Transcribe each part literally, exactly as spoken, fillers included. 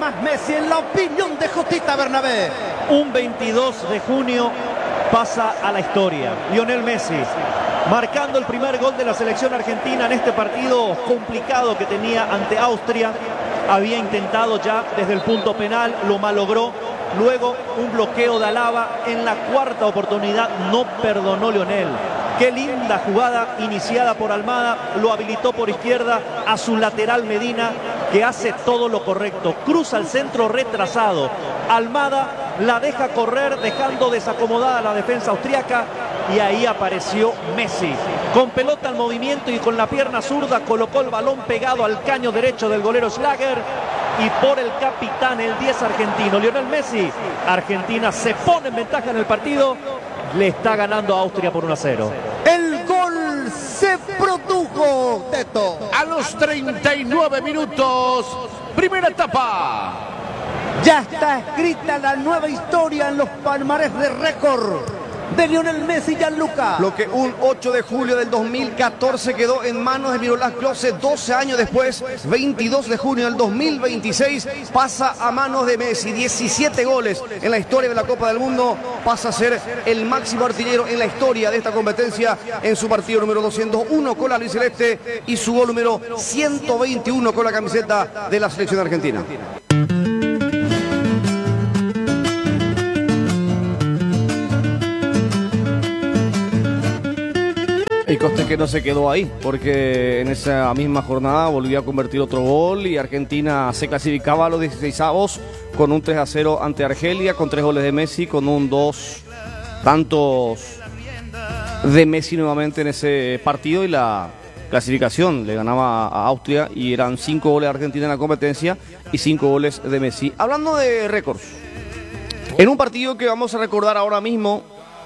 más Messi en la opinión de Jotita Bernabé. Un veintidós de junio pasa a la historia. Lionel Messi marcando el primer gol de la selección argentina en este partido complicado que tenía ante Austria. Había intentado ya desde el punto penal, lo malogró. Luego un bloqueo de Alaba. En la cuarta oportunidad no perdonó Lionel. Qué linda jugada iniciada por Almada. Lo habilitó por izquierda a su lateral Medina, que hace todo lo correcto. Cruza el centro retrasado. Almada la deja correr, dejando desacomodada la defensa austriaca. Y ahí apareció Messi. Con pelota al movimiento y con la pierna zurda colocó el balón pegado al caño derecho del golero Schlager. Y por el capitán, el diez argentino, Lionel Messi, Argentina se pone en ventaja en el partido. Le está ganando a Austria por uno a cero. El gol se produjo, Teto. A los treinta y nueve minutos, primera etapa. Ya está escrita la nueva historia en los palmares de récord de Lionel Messi y Gianluca. Lo que un ocho de julio del dos mil catorce quedó en manos de Miroslav Klose, doce años después, veintidós de junio del dos mil veintiséis, pasa a manos de Messi. diecisiete goles en la historia de la Copa del Mundo. Pasa a ser el máximo artillero en la historia de esta competencia en su partido número doscientos uno con la albiceleste y su gol número ciento veintiuno con la camiseta de la selección argentina. Y coste que no se quedó ahí, porque en esa misma jornada volvió a convertir otro gol y Argentina se clasificaba a los dieciseisavos con un tres a cero ante Argelia, con tres goles de Messi, con un dos tantos de Messi nuevamente en ese partido y la clasificación le ganaba a Austria y eran cinco goles de Argentina en la competencia y cinco goles de Messi. Hablando de récords, en un partido que vamos a recordar ahora mismo,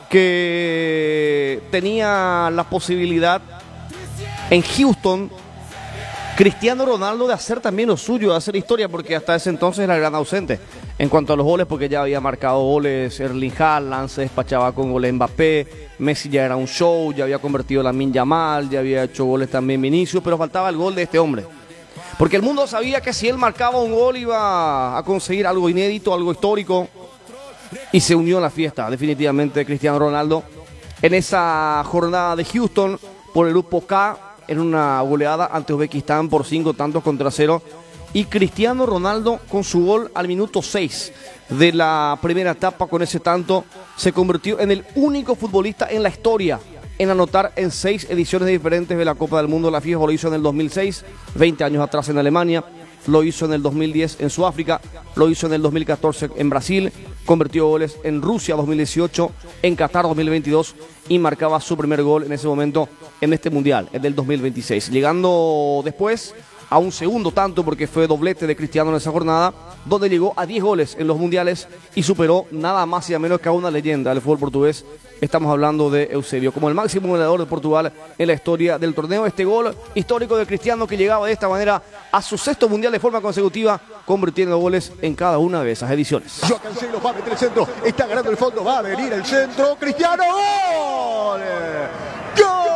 que tenía la posibilidad en Houston, Cristiano Ronaldo, de hacer también lo suyo, de hacer historia, porque hasta ese entonces era el gran ausente en cuanto a los goles, porque ya había marcado goles Erling Haaland, se despachaba con goles Mbappé, Messi ya era un show, ya había convertido Lamine Yamal, ya había hecho goles también Vinicius, pero faltaba el gol de este hombre, porque el mundo sabía que si él marcaba un gol iba a conseguir algo inédito, algo histórico. Y se unió a la fiesta, definitivamente, Cristiano Ronaldo en esa jornada de Houston por el grupo K, en una goleada ante Uzbekistán por cinco tantos contra cero. Y Cristiano Ronaldo, con su gol al minuto seis de la primera etapa, con ese tanto, se convirtió en el único futbolista en la historia en anotar en seis ediciones diferentes de la Copa del Mundo. La FIFA lo hizo en el dos mil seis, veinte años atrás en Alemania. Lo hizo en el dos mil diez en Sudáfrica, lo hizo en el dos mil catorce en Brasil, convirtió goles en Rusia dos mil dieciocho, en Qatar dos mil veintidós y marcaba su primer gol en ese momento en este Mundial, el del dos mil veintiséis. Llegando después a un segundo tanto, porque fue doblete de Cristiano en esa jornada, donde llegó a diez goles en los mundiales y superó nada más y nada menos que a una leyenda del fútbol portugués. Estamos hablando de Eusebio, como el máximo goleador de Portugal en la historia del torneo. Este gol histórico de Cristiano, que llegaba de esta manera a su sexto mundial de forma consecutiva, convirtiendo goles en cada una de esas ediciones. Joao Cancelo va a meter el centro, está ganando el fondo, va a venir el centro, Cristiano, ¡gol! ¡Gol!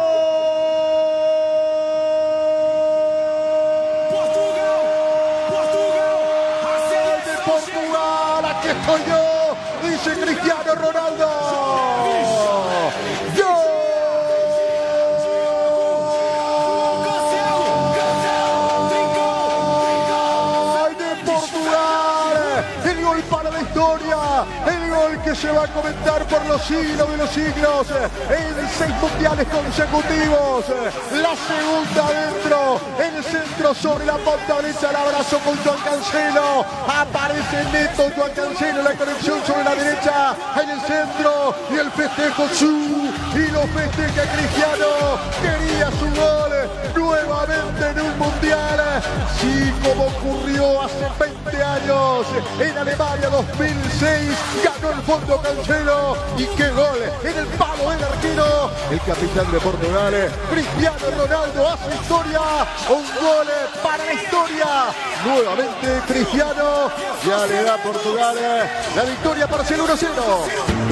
Portugal, aquí estoy yo, dice Cristiano Ronaldo. ¡Gol de Portugal! El gol para la historia, el gol que se va a comentar por los siglos de los siglos, en seis mundiales consecutivos, la segunda adentro, el centro sobre la punta derecha, el abrazo con Joao Cancelo, aparece Neto, Joao Cancelo, la conexión sobre la derecha, en el centro, y el festejo su, y lo festeja Cristiano, quería su gol, nuevamente en un mundial, sí, como ocurrió hace veinte años, en Alemania dos mil seis, ganó el fondo Cancelo, y qué gol, en el palo del arquero, el capitán de Portugal, Cristiano Ronaldo, hace historia, un gol para la historia, nuevamente Cristiano, ya le da a Portugal la victoria parcial uno a cero.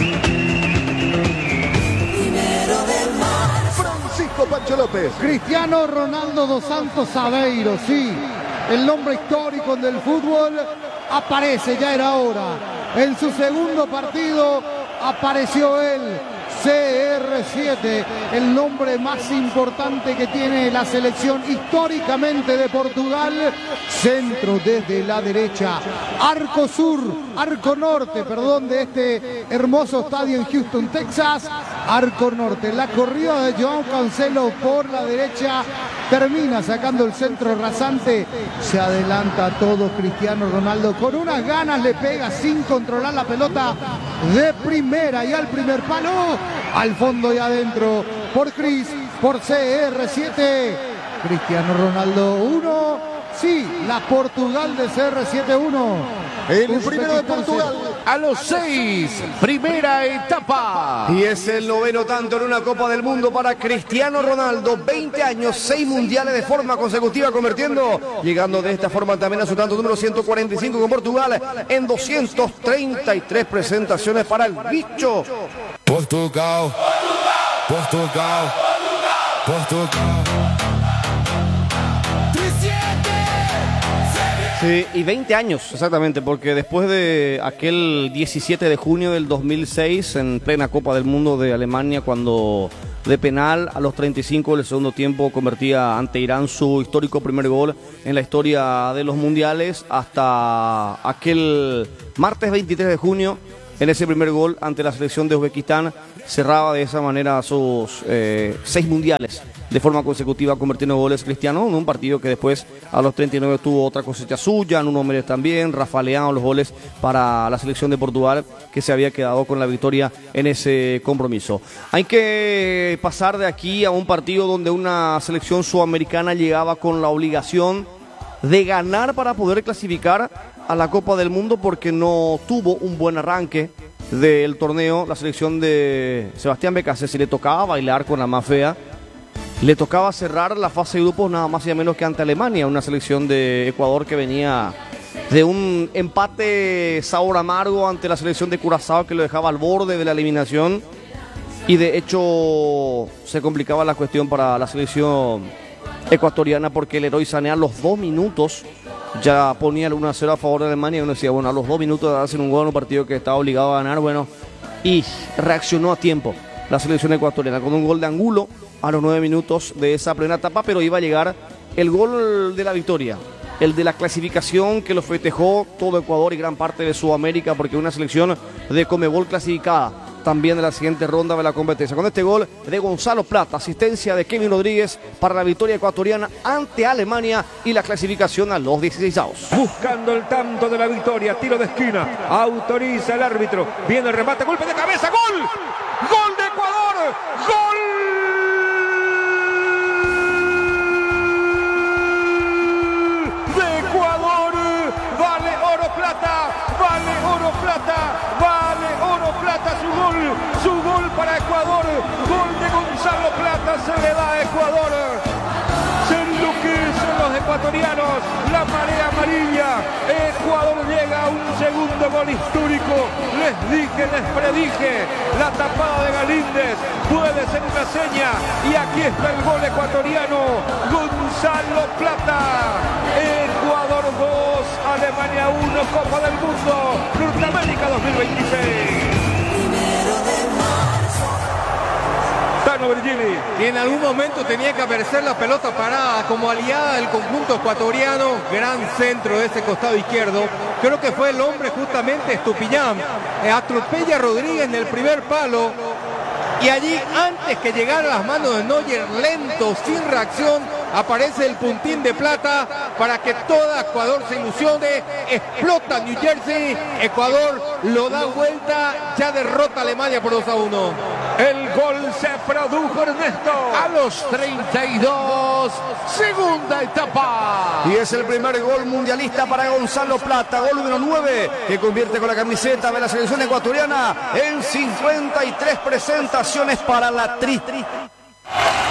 Francisco Pancho López. Cristiano Ronaldo dos Santos Aveiro, sí, el nombre histórico del fútbol, aparece, ya era hora. En su segundo partido apareció él, C R siete, el nombre más importante que tiene la selección históricamente de Portugal. Centro desde la derecha, arco sur, arco norte, perdón, de este hermoso estadio en Houston, Texas. Arco norte, la corrida de João Cancelo por la derecha, termina sacando el centro rasante, se adelanta todo Cristiano Ronaldo, con unas ganas le pega sin controlar la pelota de primera y al primer palo, al fondo y adentro, por Cris, por C R siete, Cristiano Ronaldo uno, sí, la Portugal de C R siete uno. El primero de Portugal. A los seis, primera etapa. Y es el noveno tanto en una Copa del Mundo para Cristiano Ronaldo. veinte años, seis mundiales de forma consecutiva convirtiendo, llegando de esta forma también a su tanto número ciento cuarenta y cinco con Portugal en doscientas treinta y tres presentaciones para el bicho. Portugal, Portugal, Portugal, Portugal. Sí, y veinte años, exactamente, porque después de aquel diecisiete de junio del dos mil seis, en plena Copa del Mundo de Alemania, cuando de penal a los treinta y cinco del segundo tiempo convertía ante Irán su histórico primer gol en la historia de los mundiales, hasta aquel martes veintitrés de junio, en ese primer gol ante la selección de Uzbekistán, cerraba de esa manera sus eh, seis mundiales de forma consecutiva convirtiendo goles Cristiano, en un partido que después a los treinta y nueve tuvo otra cosecha suya, Nuno Méndez también, Rafa Leão, los goles para la selección de Portugal, que se había quedado con la victoria en ese compromiso. Hay que pasar de aquí a un partido donde una selección sudamericana llegaba con la obligación de ganar para poder clasificar a la Copa del Mundo, porque no tuvo un buen arranque del torneo. La selección de Sebastián Becasese, si le tocaba bailar con la más fea, le tocaba cerrar la fase de grupos nada más y nada menos que ante Alemania, una selección de Ecuador que venía de un empate sabor amargo ante la selección de Curazao, que lo dejaba al borde de la eliminación, y de hecho se complicaba la cuestión para la selección ecuatoriana, porque el Leroy Sané a los dos minutos ya ponía el uno a cero a favor de Alemania, y uno decía, bueno, a los dos minutos de hacer un gol en un partido que estaba obligado a ganar, bueno, y reaccionó a tiempo la selección ecuatoriana con un gol de Angulo a los nueve minutos de esa plena etapa, pero iba a llegar el gol de la victoria, el de la clasificación, que lo festejó todo Ecuador y gran parte de Sudamérica, porque una selección de Conmebol clasificada también de la siguiente ronda de la competencia. Con este gol de Gonzalo Plata, asistencia de Kevin Rodríguez para la victoria ecuatoriana ante Alemania y la clasificación a los dieciseisavos. Buscando el tanto de la victoria, tiro de esquina, autoriza el árbitro, viene el remate, golpe de cabeza, gol, gol de Ecuador, gol de Ecuador, vale oro plata, vale oro plata, vale oro plata, su gol, su gol para Ecuador, gol de Gonzalo Plata, se le da a Ecuador. Se enloquecen los ecuatorianos, la marea amarilla. Ecuador llega a un segundo gol histórico. Les dije, les predije, la tapada de Galíndez puede ser una seña. Y aquí está el gol ecuatoriano, Gonzalo Plata. Ecuador dos, Alemania uno, Copa del Mundo, Norteamérica dos mil veintiséis. Y en algún momento tenía que aparecer la pelota parada como aliada del conjunto ecuatoriano. Gran centro de ese costado izquierdo. Creo que fue el hombre justamente Estupiñán. Eh, atropella a Rodríguez en el primer palo. Y allí, antes que llegara a las manos de Neuer, lento, sin reacción, aparece el puntín de Plata para que todo Ecuador se ilusione. Explota New Jersey. Ecuador lo da vuelta. Ya derrota a Alemania por dos a uno. El gol se produjo, Ernesto. A los treinta y dos, segunda etapa. Y es el primer gol mundialista para Gonzalo Plata, gol número nueve, que convierte con la camiseta de la selección ecuatoriana en cincuenta y tres presentaciones para la tri.